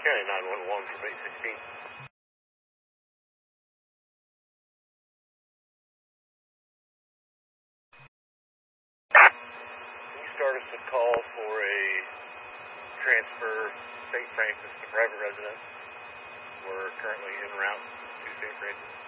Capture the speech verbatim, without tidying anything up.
County nine one one from eight sixteen. Can you start us a call for a transfer Saint Francis to private residence? We're currently en route to Saint Francis.